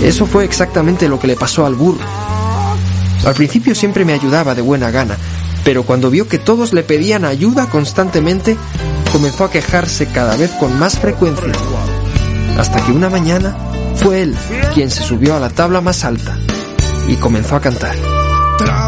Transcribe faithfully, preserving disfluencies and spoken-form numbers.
Eso fue exactamente lo que le pasó al burro. Al principio siempre me ayudaba de buena gana, pero cuando vio que todos le pedían ayuda constantemente, comenzó a quejarse cada vez con más frecuencia, hasta que una mañana fue él quien se subió a la tabla más alta y comenzó a cantar.